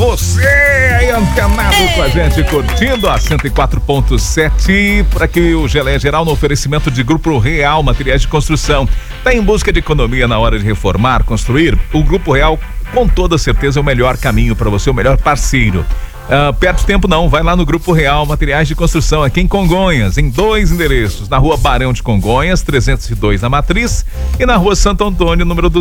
você aí antenado com a gente, curtindo a 104.7, por aqui o Geleia Geral no oferecimento de Grupo Real Materiais de Construção. Tá em busca de economia na hora de reformar, construir? O Grupo Real, com toda certeza, é o melhor caminho para você, o melhor parceiro. Perde tempo não, vai lá no Grupo Real Materiais de Construção, aqui em Congonhas, em 2 endereços, na rua Barão de Congonhas, 302 na Matriz, e na rua Santo Antônio, número